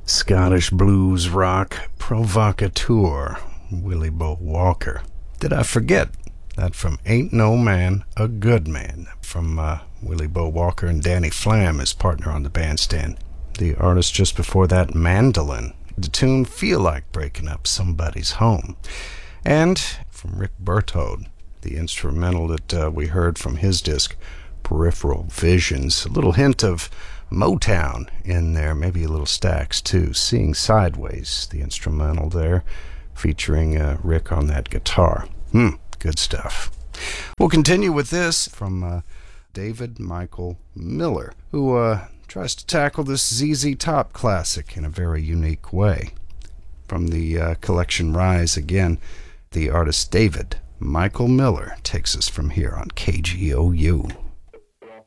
Scottish blues rock provocateur, Willie Bo Walker. Did I forget that from Ain't No Man a Good Man, from Willie Bo Walker and Danny Flam, his partner on the bandstand. The artist just before that, Mandolin, the tune Feel Like Breaking Up Somebody's Home. And from Rick Bertode, the instrumental that we heard from his disc, Peripheral Visions. A little hint of Motown in there, maybe a little Stax too. Seeing Sideways, the instrumental there, featuring Rick on that guitar. Good stuff. We'll continue with this from David Michael Miller, who tries to tackle this ZZ Top classic in a very unique way. From the collection Rise again, the artist David Michael Miller takes us from here on KGOU.